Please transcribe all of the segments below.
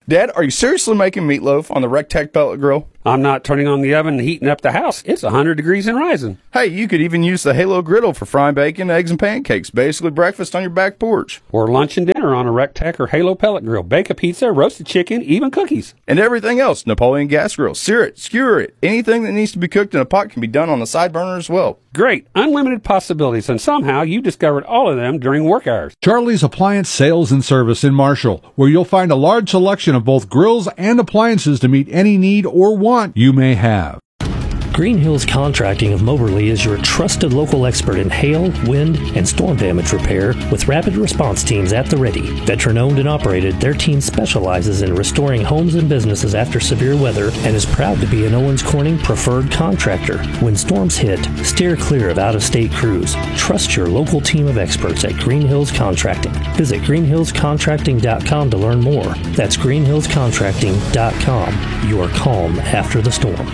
Dad, are you seriously making meatloaf on the Rectech pellet grill? I'm not turning on the oven and heating up the house. It's 100 degrees and rising. Hey, you could even use the Halo griddle for frying bacon, eggs, and pancakes. Basically breakfast on your back porch. Or lunch and dinner on a Rectech or Halo pellet grill. Bake a pizza, roasted chicken, even cookies. And everything else. Napoleon gas grill. Sear it, skewer it. Anything that needs to be cooked in a pot can be done on the side burner as well. Great. Unlimited possibilities, and somehow you discovered all of them during work hours. Charlie's Appliance Sales and Service in Marshall, where you'll find a large selection of both grills and appliances to meet any need or want you may have. Green Hills Contracting of Moberly is your trusted local expert in hail, wind, and storm damage repair with rapid response teams at the ready. Veteran-owned and operated, their team specializes in restoring homes and businesses after severe weather and is proud to be an Owens Corning preferred contractor. When storms hit, steer clear of out-of-state crews. Trust your local team of experts at Green Hills Contracting. Visit greenhillscontracting.com to learn more. That's greenhillscontracting.com. Your calm after the storm.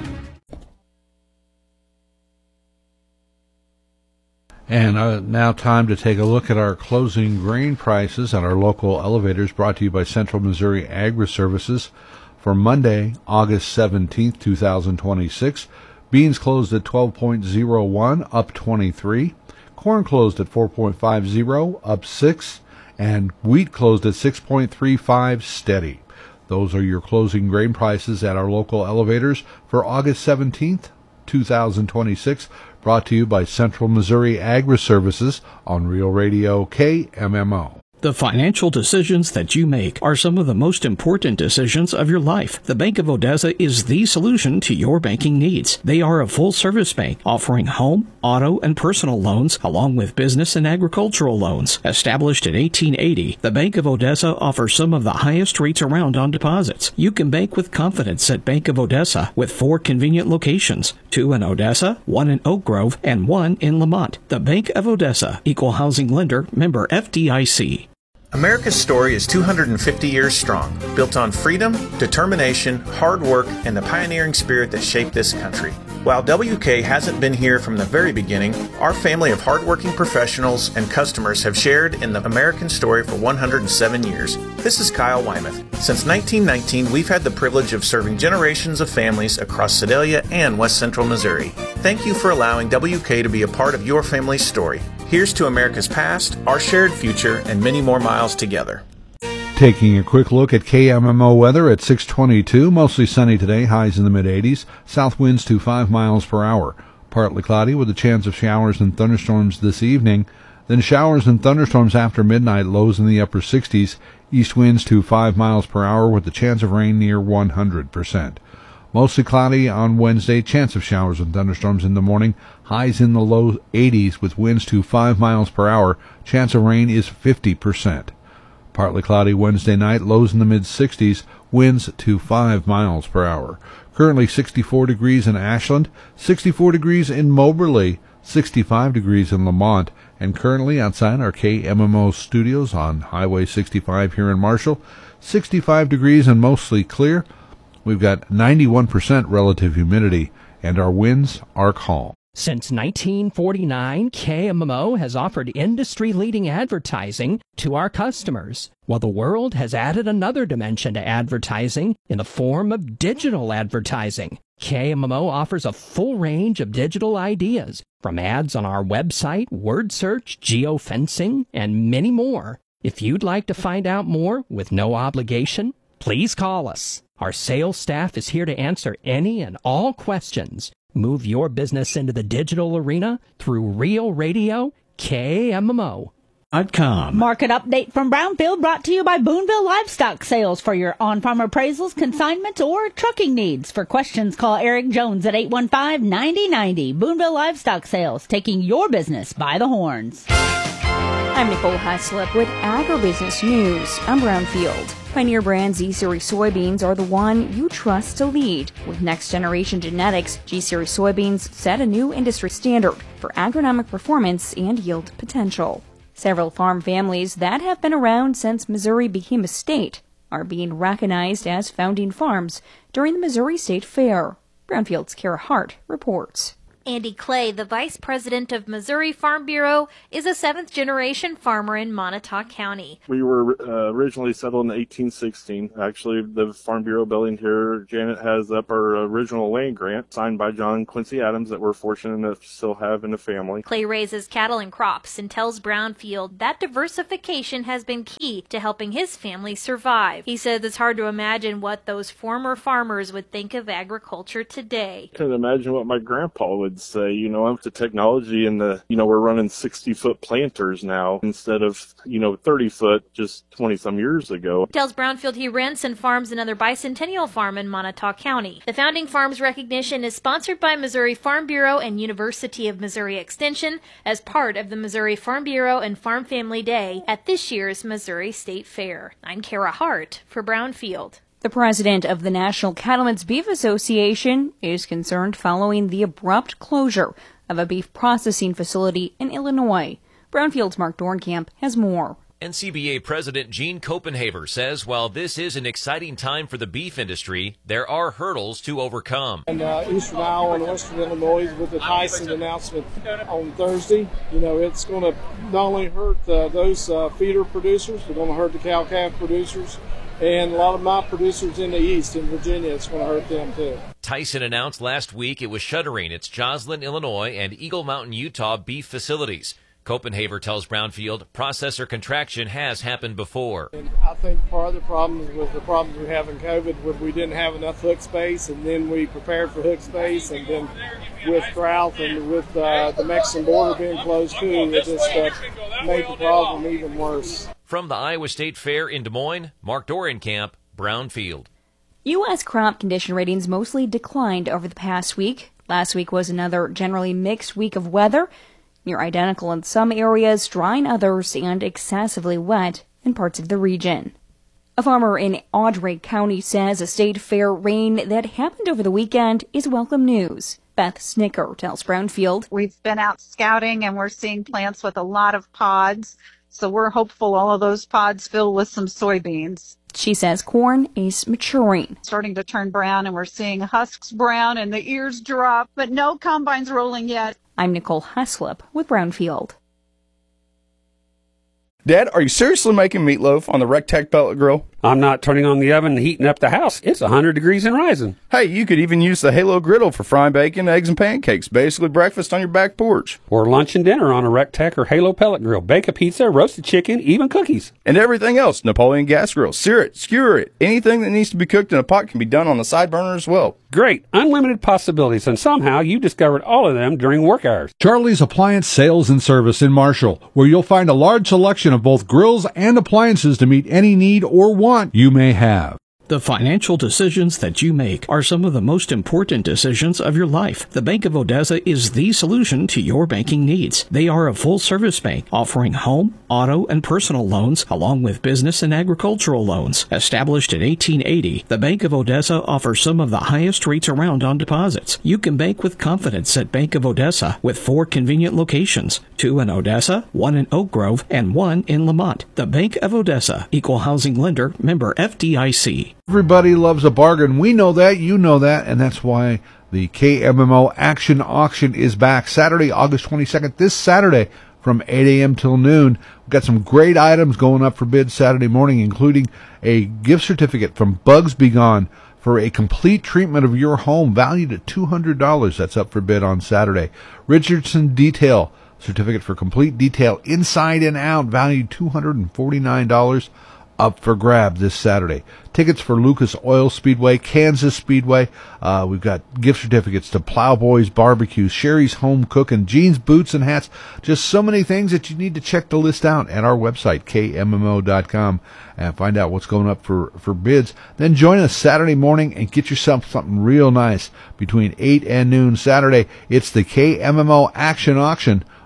And now time to take a look at our closing grain prices at our local elevators, brought to you by Central Missouri Agri-Services for Monday, August 17th, 2026. Beans closed at 12.01, up 23. Corn closed at 4.50, up 6. And wheat closed at 6.35, steady. Those are your closing grain prices at our local elevators for August 17th, 2026. Brought to you by Central Missouri Agri-Services on Real Radio KMMO. The financial decisions that you make are some of the most important decisions of your life. The Bank of Odessa is the solution to your banking needs. They are a full-service bank offering home, auto, and personal loans, along with business and agricultural loans. Established in 1880, the Bank of Odessa offers some of the highest rates around on deposits. You can bank with confidence at Bank of Odessa with 4 convenient locations, 2 in Odessa, 1 in Oak Grove, and 1 in Lamont. The Bank of Odessa, Equal Housing Lender, member FDIC. America's story is 250 years strong, built on freedom, determination, hard work, and the pioneering spirit that shaped this country. While WK hasn't been here from the very beginning, our family of hardworking professionals and customers have shared in the American story for 107 years. This is Kyle Wymuth. Since 1919, we've had the privilege of serving generations of families across Sedalia and West Central Missouri. Thank you for allowing WK to be a part of your family's story. Here's to America's past, our shared future, and many more miles together. Taking a quick look at KMMO weather at 6:22, mostly sunny today, highs in the mid-80s, south winds to 5 miles per hour. Partly cloudy with a chance of showers and thunderstorms this evening, then showers and thunderstorms after midnight, lows in the upper 60s, east winds to 5 miles per hour with a chance of rain near 100%. Mostly cloudy on Wednesday, chance of showers and thunderstorms in the morning, highs in the low 80s with winds to 5 miles per hour, chance of rain is 50%. Partly cloudy Wednesday night, lows in the mid-60s, winds to 5 miles per hour. Currently 64 degrees in Ashland, 64 degrees in Moberly, 65 degrees in Lamont, and currently outside our KMMO studios on Highway 65 here in Marshall, 65 degrees and mostly clear. We've got 91% relative humidity, and our winds are calm. Since 1949, KMMO has offered industry-leading advertising to our customers, while the world has added another dimension to advertising in the form of digital advertising. KMMO offers a full range of digital ideas, from ads on our website, word search, geofencing, and many more. If you'd like to find out more with no obligation, please call us. Our sales staff is here to answer any and all questions. Move your business into the digital arena through Real Radio KMMO. Market update from Brownfield brought to you by Boonville Livestock Sales for your on-farm appraisals, consignments, or trucking needs. For questions, call Eric Jones at 815-9090. Boonville Livestock Sales, taking your business by the horns. I'm Nicole Haslip with Agribusiness News. I'm Brownfield. Pioneer Brand Z-Series soybeans are the one you trust to lead. With next-generation genetics, G-Series soybeans set a new industry standard for agronomic performance and yield potential. Several farm families that have been around since Missouri became a state are being recognized as founding farms during the Missouri State Fair. Brownfield's Kara Hart reports. Andy Clay, the vice president of Missouri Farm Bureau, is a seventh-generation farmer in Montauk County. We were originally settled in 1816. Actually, the Farm Bureau building here, Janet has up our original land grant signed by John Quincy Adams that we're fortunate enough to still have in the family. Clay raises cattle and crops and tells Brownfield that diversification has been key to helping his family survive. He says it's hard to imagine what those former farmers would think of agriculture today. I can imagine what my grandpa would say. You know, with the technology and we're running 60-foot planters now instead of, 30-foot just 20-some years ago. He tells Brownfield he rents and farms another bicentennial farm in Montauk County. The Founding Farms recognition is sponsored by Missouri Farm Bureau and University of Missouri Extension as part of the Missouri Farm Bureau and Farm Family Day at this year's Missouri State Fair. I'm Kara Hart for Brownfield. The president of the National Cattlemen's Beef Association is concerned following the abrupt closure of a beef processing facility in Illinois. Brownfield's Mark Dornkamp has more. NCBA President Gene Copenhaver says while this is an exciting time for the beef industry, there are hurdles to overcome. And Eastern Iowa and Western Illinois with the Tyson announcement on Thursday, it's going to not only hurt those feeder producers, but going to hurt the cow-calf producers. And a lot of my producers in the East, in Virginia, it's going to hurt them too. Tyson announced last week it was shuttering its Joslyn, Illinois and Eagle Mountain, Utah beef facilities. Copenhaver tells Brownfield processor contraction has happened before. And I think part of the problem was the problems we have in COVID when we didn't have enough hook space, and then we prepared for hook space, and then with drought and with the Mexican border being closed too, it just made the problem even worse. From the Iowa State Fair in Des Moines, Mark Dornkamp, Brownfield. U.S. crop condition ratings mostly declined over the past week. Last week was another generally mixed week of weather, near identical in some areas, dry in others, and excessively wet in parts of the region. A farmer in Audrake County says a state fair rain that happened over the weekend is welcome news. Beth Snicker tells Brownfield. We've been out scouting and we're seeing plants with a lot of pods. So we're hopeful all of those pods fill with some soybeans. She says corn is maturing. Starting to turn brown, and we're seeing husks brown and the ears drop, but no combines rolling yet. I'm Nicole Heslop with Brownfield. Dad, are you seriously making meatloaf on the Rectac pellet grill? I'm not turning on the oven and heating up the house. It's 100 degrees and rising. Hey, you could even use the Halo griddle for frying bacon, eggs, and pancakes. Basically breakfast on your back porch. Or lunch and dinner on a Rectac or Halo pellet grill. Bake a pizza, roasted chicken, even cookies. And everything else. Napoleon gas grill. Sear it, skewer it. Anything that needs to be cooked in a pot can be done on the side burner as well. Great. Unlimited possibilities, and somehow you discovered all of them during work hours. Charlie's Appliance Sales and Service in Marshall, where you'll find a large selection of both grills and appliances to meet any need or want you may have. The financial decisions that you make are some of the most important decisions of your life. The Bank of Odessa is the solution to your banking needs. They are a full-service bank offering home, auto, and personal loans, along with business and agricultural loans. Established in 1880, the Bank of Odessa offers some of the highest rates around on deposits. You can bank with confidence at Bank of Odessa with 4 convenient locations, 2 in Odessa, 1 in Oak Grove, and 1 in Lamont. The Bank of Odessa, Equal Housing Lender, member FDIC. Everybody loves a bargain. We know that, you know that, and that's why the KMMO Action Auction is back Saturday, August 22nd, this Saturday from 8 a.m. till noon. We've got some great items going up for bid Saturday morning, including a gift certificate from Bugs Be Gone for a complete treatment of your home valued at $200. That's up for bid on Saturday. Richardson Detail certificate for complete detail inside and out valued $249. Up for grabs this Saturday. Tickets for Lucas Oil Speedway, Kansas Speedway. We've got gift certificates to Plowboys Barbecue, Sherry's Home Cooking, jeans, boots, and hats. Just so many things that you need to check the list out at our website, kmmo.com, and find out what's going up for bids. Then join us Saturday morning and get yourself something real nice between 8 and noon Saturday. It's the KMMO Action Auction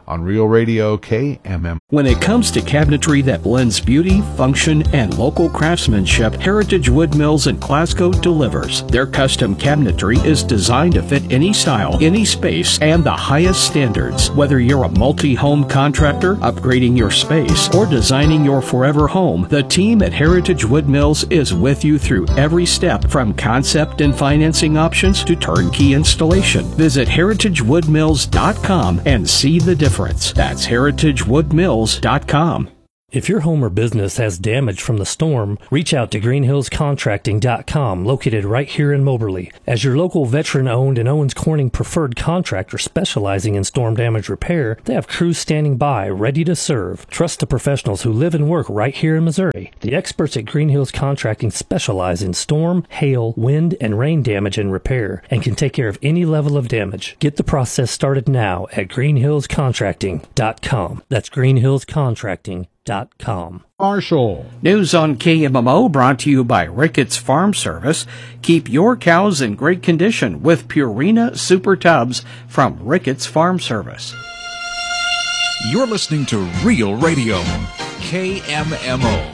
on Real Radio KMM. When it comes to cabinetry that blends beauty, function, and local craftsmanship, Heritage Wood Mills in Glasgow delivers. Their custom cabinetry is designed to fit any style, any space, and the highest standards. Whether you're a multi-home contractor, upgrading your space, or designing your forever home, the team at Heritage Wood Mills is with you through every step, from concept and financing options to turnkey installation. Visit heritagewoodmills.com and see the difference. That's heritagewoodmills.com. If your home or business has damage from the storm, reach out to greenhillscontracting.com, located right here in Moberly. As your local veteran-owned and Owens Corning preferred contractor specializing in storm damage repair, they have crews standing by, ready to serve. Trust the professionals who live and work right here in Missouri. The experts at Green Hills Contracting specialize in storm, hail, wind, and rain damage and repair, and can take care of any level of damage. Get the process started now at greenhillscontracting.com. That's greenhillscontracting.com. Marshall. News on KMMO brought to you by Ricketts Farm Service. Keep your cows in great condition with Purina Super Tubs from Ricketts Farm Service. You're listening to Real Radio, KMMO.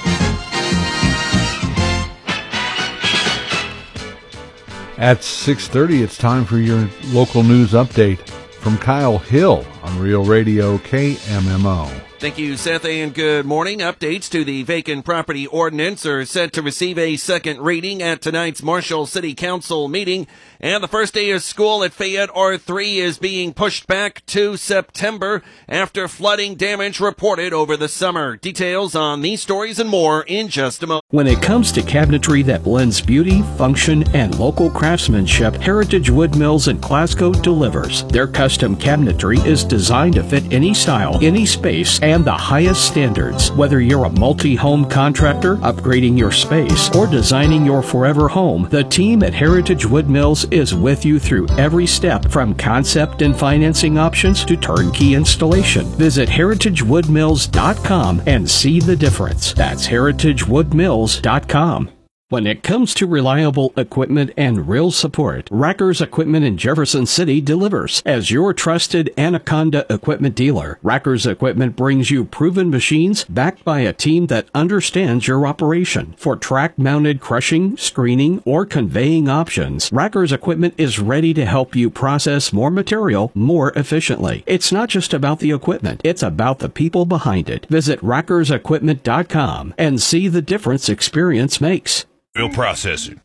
At 6:30, it's time for your local news update from Kyle Hill on Real Radio KMMO. Thank you, Seth, and good morning. Updates to the vacant property ordinance are set to receive a second reading at tonight's Marshall City Council meeting. And the first day of school at Fayette R3 is being pushed back to September after flooding damage reported over the summer. Details on these stories and more in just a moment. When it comes to cabinetry that blends beauty, function, and local craftsmanship, Heritage Wood Mills in Glasgow delivers. Their custom cabinetry is designed to fit any style, any space, and the highest standards. Whether you're a multi-home contractor, upgrading your space, or designing your forever home, the team at Heritage Wood Mills is with you through every step, from concept and financing options to turnkey installation. Visit heritagewoodmills.com and see the difference. That's heritagewoodmills.com. When it comes to reliable equipment and real support, Rackers Equipment in Jefferson City delivers. As your trusted Anaconda equipment dealer, Rackers Equipment brings you proven machines backed by a team that understands your operation. For track-mounted crushing, screening, or conveying options, Rackers Equipment is ready to help you process more material more efficiently. It's not just about the equipment, it's about the people behind it. Visit rackersequipment.com and see the difference experience makes. Real processing.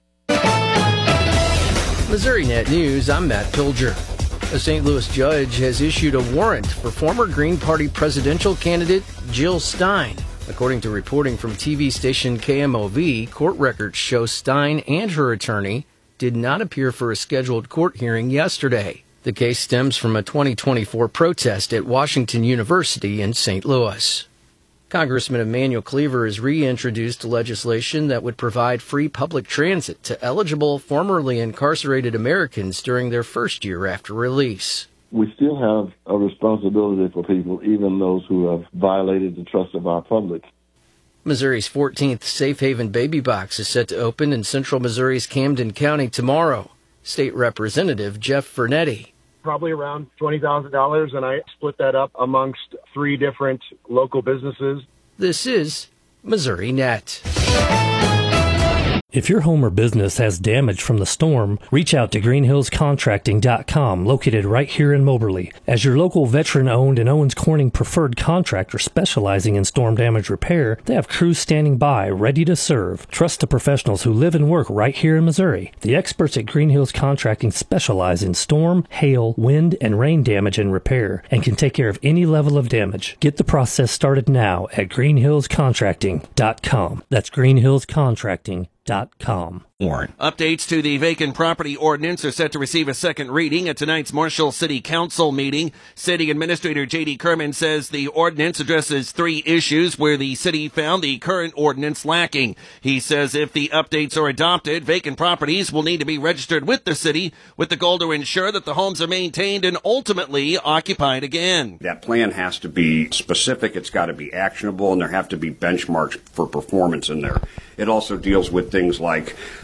Missouri Net News, I'm Matt Pilger. A St. Louis judge has issued a warrant for former Green Party presidential candidate Jill Stein. According to reporting from TV station KMOV, court records show Stein and her attorney did not appear for a scheduled court hearing yesterday. The case stems from a 2024 protest at Washington University in St. Louis. Congressman Emanuel Cleaver has reintroduced legislation that would provide free public transit to eligible formerly incarcerated Americans during their first year after release. We still have a responsibility for people, even those who have violated the trust of our public. Missouri's 14th Safe Haven Baby Box is set to open in central Missouri's Camden County tomorrow. State Representative Jeff Fernetti. Probably around $20,000, and I split that up amongst 3 different local businesses. This is Missouri Net. If your home or business has damage from the storm, reach out to greenhillscontracting.com, located right here in Moberly. As your local veteran-owned and Owens Corning preferred contractor specializing in storm damage repair, they have crews standing by, ready to serve. Trust the professionals who live and work right here in Missouri. The experts at Green Hills Contracting specialize in storm, hail, wind, and rain damage and repair, and can take care of any level of damage. Get the process started now at greenhillscontracting.com. That's greenhillscontracting.com. Updates to the vacant property ordinance are set to receive a second reading at tonight's Marshall City Council meeting. City Administrator J.D. Kerman says the ordinance addresses 3 issues where the city found the current ordinance lacking. He says if the updates are adopted, vacant properties will need to be registered with the city with the goal to ensure that the homes are maintained and ultimately occupied again. That plan has to be specific, it's got to be actionable, and there have to be benchmarks for performance in there. It also deals with things like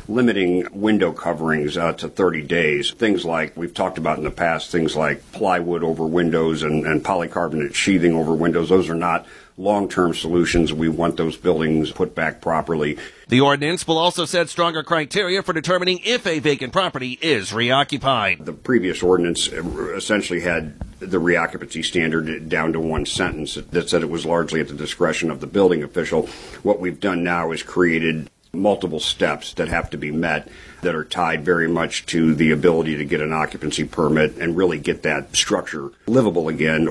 limiting window coverings to 30 days. Things like we've talked about in the past, things like plywood over windows and polycarbonate sheathing over windows. Those are not long-term solutions. We want those buildings put back properly. The ordinance will also set stronger criteria for determining if a vacant property is reoccupied. The previous ordinance essentially had the reoccupancy standard down to one sentence that said it was largely at the discretion of the building official. What we've done now is created multiple steps that have to be met that are tied very much to the ability to get an occupancy permit and really get that structure livable again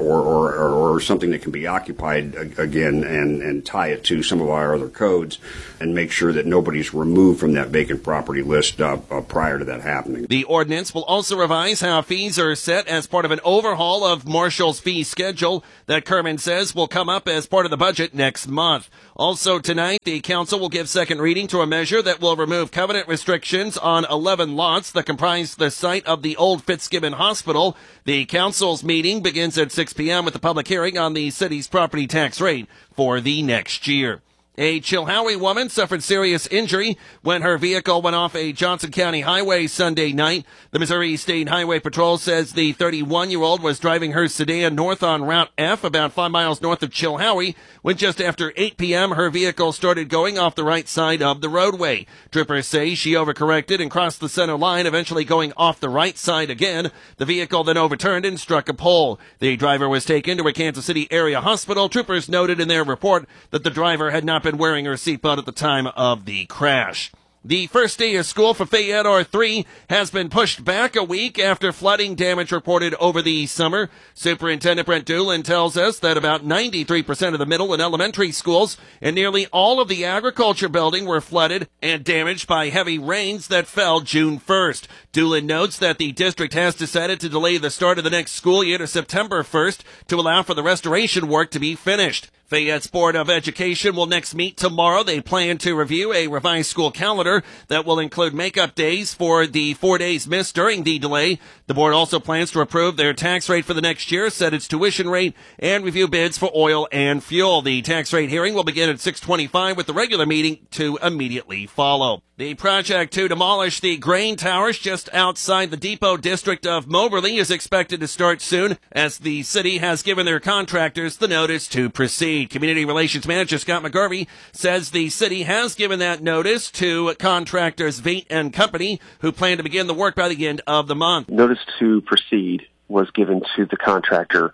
or something that can be occupied again and tie it to some of our other codes and make sure that nobody's removed from that vacant property list prior to that happening. The ordinance will also revise how fees are set as part of an overhaul of Marshall's fee schedule that Kerman says will come up as part of the budget next month. Also tonight, the council will give second reading to a measure that will remove covenant restrictions on 11 lots that comprise the site of the old Fitzgibbon Hospital. The council's meeting begins at 6 p.m. with a public hearing on the city's property tax rate for the next year. A Chilhowie woman suffered serious injury when her vehicle went off a Johnson County highway Sunday night. The Missouri State Highway Patrol says the 31-year-old was driving her sedan north on Route F, about 5 miles north of Chilhowie, when just after 8 p.m. her vehicle started going off the right side of the roadway. Troopers say she overcorrected and crossed the center line, eventually going off the right side again. The vehicle then overturned and struck a pole. The driver was taken to a Kansas City area hospital. Troopers noted in their report that the driver had not been wearing her seatbelt at the time of the crash. The first day of school for Fayette R3 has been pushed back a week after flooding damage reported over the summer. Superintendent Brent Doolin tells us that about 93% of the middle and elementary schools and nearly all of the agriculture building were flooded and damaged by heavy rains that fell June 1st. Doolin notes that the district has decided to delay the start of the next school year to September 1st to allow for the restoration work to be finished. Fayette's Board of Education will next meet tomorrow. They plan to review a revised school calendar that will include makeup days for the 4 days missed during the delay. The board also plans to approve their tax rate for the next year, set its tuition rate, and review bids for oil and fuel. The tax rate hearing will begin at 6:25 with the regular meeting to immediately follow. The project to demolish the grain towers just outside the Depot district of Moberly is expected to start soon, as the city has given their contractors the notice to proceed. Community Relations Manager Scott McGarvey says the city has given that notice to contractors Veit and Company, who plan to begin the work by the end of the month. Notice to proceed was given to the contractor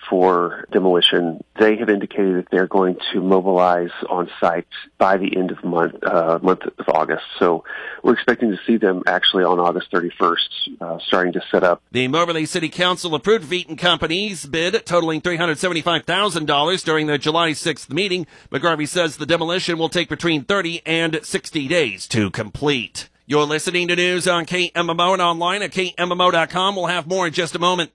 for demolition. They have indicated that they're going to mobilize on site by the end of month of August. So we're expecting to see them actually on August 31st, starting to set up. The Moberly City Council approved Veit and Company's bid totaling $375,000 during the July 6th meeting. McGarvey says the demolition will take between 30 and 60 days to complete. You're listening to news on KMMO and online at KMMO.com. We'll have more in just a moment.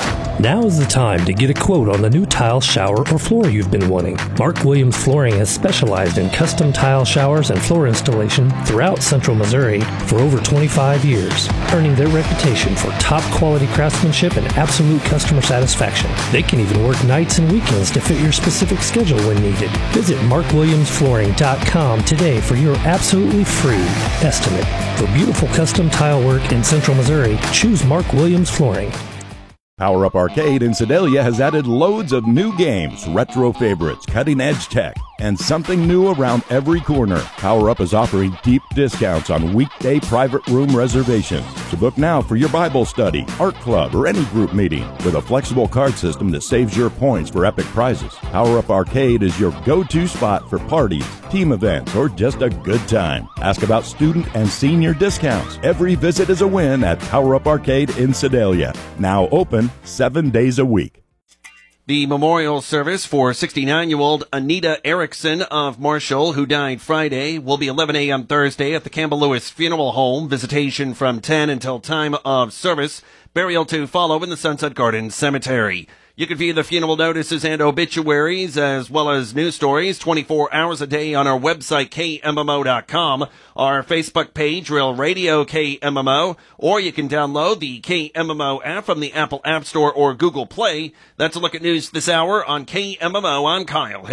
Now is the time to get a quote on the new tile, shower, or floor you've been wanting. Mark Williams Flooring has specialized in custom tile showers and floor installation throughout Central Missouri for over 25 years, earning their reputation for top-quality craftsmanship and absolute customer satisfaction. They can even work nights and weekends to fit your specific schedule when needed. Visit markwilliamsflooring.com today for your absolutely free estimate. For beautiful custom tile work in Central Missouri, choose Mark Williams Flooring. Power Up Arcade in Sedalia has added loads of new games, retro favorites, cutting-edge tech, and something new around every corner. Power Up is offering deep discounts on weekday private room reservations. So book now for your Bible study, art club, or any group meeting with a flexible card system that saves your points for epic prizes. Power Up Arcade is your go-to spot for parties, team events, or just a good time. Ask about student and senior discounts. Every visit is a win at Power Up Arcade in Sedalia. Now open 7 days a week. The memorial service for 69-year-old Anita Erickson of Marshall, who died Friday, will be 11 a.m. Thursday at the Campbell Lewis Funeral Home. Visitation from 10 until time of service. Burial to follow in the Sunset Garden Cemetery. You can view the funeral notices and obituaries as well as news stories 24 hours a day on our website, KMMO.com, our Facebook page, Real Radio KMMO, or you can download the KMMO app from the Apple App Store or Google Play. That's a look at news this hour on KMMO. I'm Kyle Hill.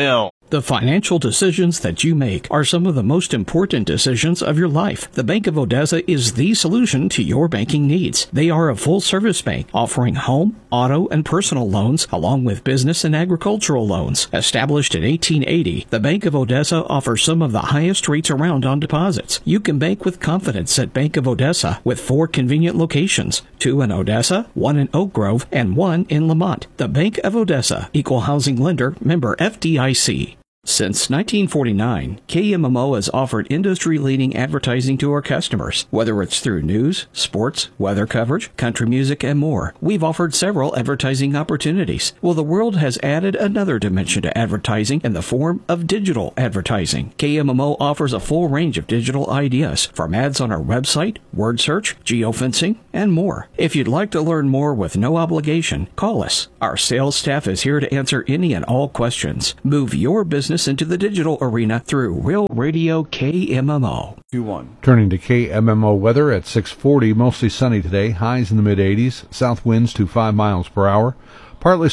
The financial decisions that you make are some of the most important decisions of your life. The Bank of Odessa is the solution to your banking needs. They are a full-service bank offering home, auto, and personal loans, along with business and agricultural loans. Established in 1880, the Bank of Odessa offers some of the highest rates around on deposits. You can bank with confidence at Bank of Odessa with 4 convenient locations, 2 in Odessa, 1 in Oak Grove, and 1 in Lamont. The Bank of Odessa, Equal Housing Lender, member FDIC. Since 1949, KMMO has offered industry-leading advertising to our customers. Whether it's through news, sports, weather coverage, country music, and more, we've offered several advertising opportunities. Well, the world has added another dimension to advertising in the form of digital advertising. KMMO offers a full range of digital ideas, from ads on our website, word search, geofencing, and more. If you'd like to learn more with no obligation, call us. Our sales staff is here to answer any and all questions. Move your business into the digital arena through Real Radio KMMO. Turning to KMMO weather at 6:40, mostly sunny today, highs in the mid-80s, south winds to 5 miles per hour. Partly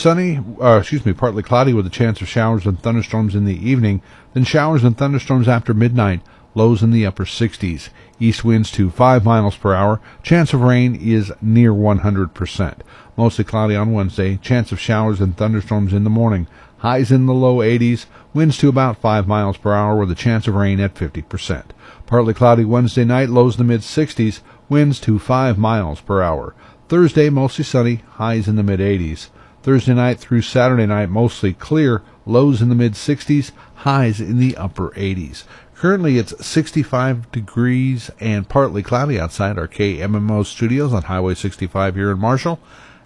cloudy with a chance of showers and thunderstorms in the evening, then showers and thunderstorms after midnight, lows in the upper 60s. East winds to 5 miles per hour. Chance of rain is near 100%. Mostly cloudy on Wednesday, chance of showers and thunderstorms in the morning. Highs in the low 80s, winds to about 5 miles per hour with a chance of rain at 50%. Partly cloudy Wednesday night, lows in the mid-60s, winds to 5 miles per hour. Thursday, mostly sunny, highs in the mid-80s. Thursday night through Saturday night, mostly clear, lows in the mid-60s, highs in the upper 80s. Currently, it's 65 degrees and partly cloudy outside our KMMO studios on Highway 65 here in Marshall.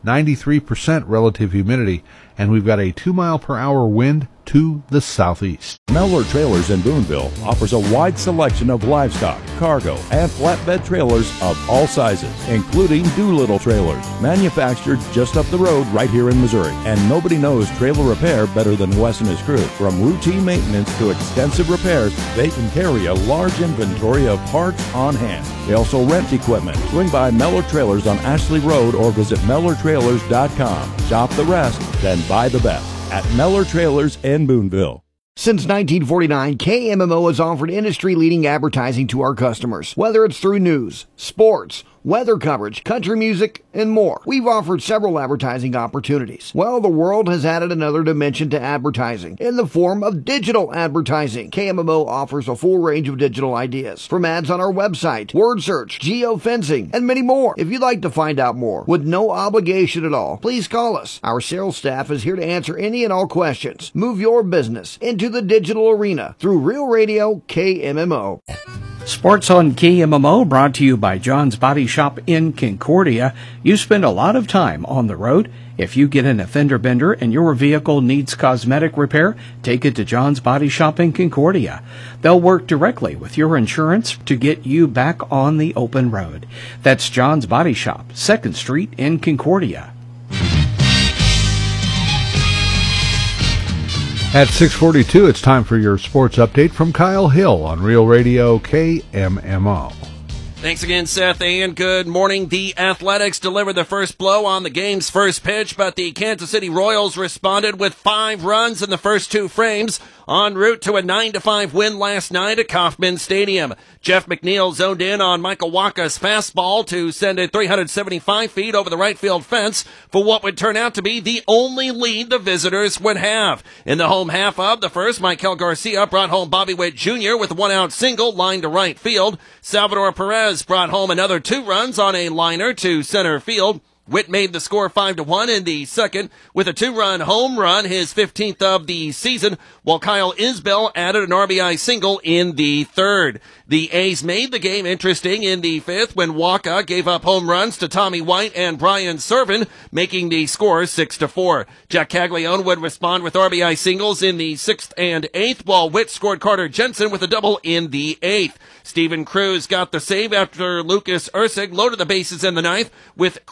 93% relative humidity, and we've got a 2-mile-per-hour wind to the southeast. Mellor Trailers in Boonville offers a wide selection of livestock, cargo, and flatbed trailers of all sizes, including Doolittle trailers, manufactured just up the road right here in Missouri. And nobody knows trailer repair better than Wes and his crew. From routine maintenance to extensive repairs, they can carry a large inventory of parts on hand. They also rent equipment. Swing by Mellor Trailers on Ashley Road or visit MellerTrailers.com. Shop the rest, then buy the best at Mellor Trailers in Boonville. Since 1949, KMMO has offered industry-leading advertising to our customers. Whether it's through news, sports, weather coverage, country music, and more. We've offered several advertising opportunities. Well, the world has added another dimension to advertising in the form of digital advertising. KMMO offers a full range of digital ideas, from ads on our website, word search, geofencing, and many more. If you'd like to find out more with no obligation at all, please call us. Our sales staff is here to answer any and all questions. Move your business into the digital arena through Real Radio KMMO. Sports on KMMO brought to you by John's Body Shop in Concordia. You spend a lot of time on the road. If you get in a fender bender and your vehicle needs cosmetic repair, take it to John's Body Shop in Concordia. They'll work directly with your insurance to get you back on the open road. That's John's Body Shop, 2nd Street in Concordia. At 6:42, it's time for your sports update from Kyle Hill on Real Radio KMMO. Thanks again, Seth, and good morning. The Athletics delivered the first blow on the game's first pitch, but the Kansas City Royals responded with 5 runs in the first 2 frames, en route to a 9-5 win last night at Kauffman Stadium. Jeff McNeil zoned in on Michael Wacha's fastball to send it 375 feet over the right field fence for what would turn out to be the only lead the visitors would have. In the home half of the first, Michael Garcia brought home Bobby Witt Jr. with a 1-out single lined to right field. Salvador Perez brought home another 2 runs on a liner to center field. Witt made the score 5-1 in the second with a 2-run home run, his 15th of the season, while Kyle Isbell added an RBI single in the third. The A's made the game interesting in the fifth when Wacha gave up home runs to Tommy White and Brian Servin, making the score 6-4. Jack Caglione would respond with RBI singles in the 6th and 8th, while Witt scored Carter Jensen with a double in the 8th. Steven Cruz got the save after Lucas Ursig loaded the bases in the 9th, with Cruz allowed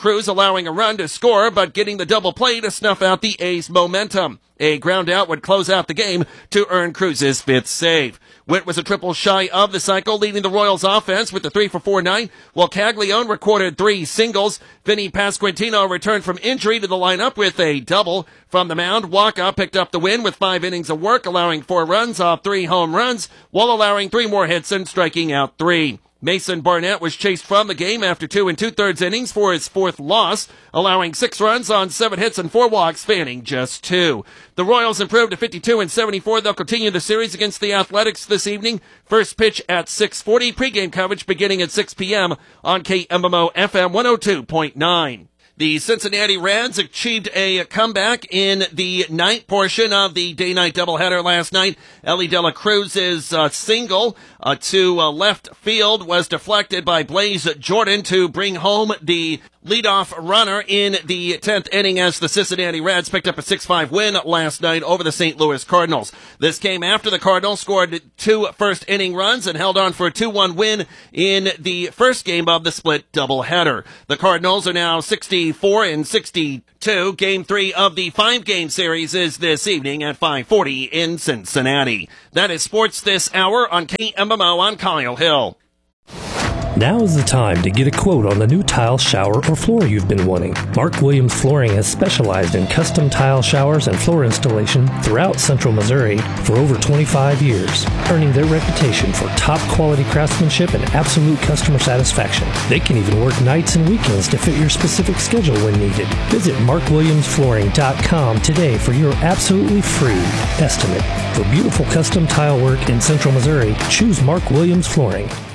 allowing a run to score, but getting the double play to snuff out the A's momentum. A ground out would close out the game to earn Cruz's 5th save. Witt was a triple shy of the cycle, leading the Royals offense with the 3-for-4 night, while Caglione recorded 3 singles. Vinny Pasquantino returned from injury to the lineup with a double. From the mound, Waka picked up the win with 5 innings of work, allowing 4 runs off 3 home runs, while allowing 3 more hits and striking out 3. Mason Barnett was chased from the game after 2 2/3 innings for his 4th loss, allowing 6 runs on 7 hits and 4 walks, fanning just 2. The Royals improved to 52-74. They'll continue the series against the Athletics this evening. First pitch at 6:40. Pregame coverage beginning at 6 p.m. on KMMO FM 102.9. The Cincinnati Reds achieved a comeback in the night portion of the day-night doubleheader last night. Ellie De La Cruz's single to left field was deflected by Blaze Jordan to bring home the leadoff runner in the 10th inning as the Cincinnati Reds picked up a 6-5 win last night over the St. Louis Cardinals. This came after the Cardinals scored 2 first-inning runs and held on for a 2-1 win in the first game of the split doubleheader. The Cardinals are now 64-62. Game 3 of the 5-game series is this evening at 5:40 in Cincinnati. That is sports this hour on KMMO on Kyle Hill. Now is the time to get a quote on the new tile, shower, or floor you've been wanting. Mark Williams Flooring has specialized in custom tile showers and floor installation throughout Central Missouri for over 25 years, earning their reputation for top-quality craftsmanship and absolute customer satisfaction. They can even work nights and weekends to fit your specific schedule when needed. Visit markwilliamsflooring.com today for your absolutely free estimate. For beautiful custom tile work in Central Missouri, choose Mark Williams Flooring.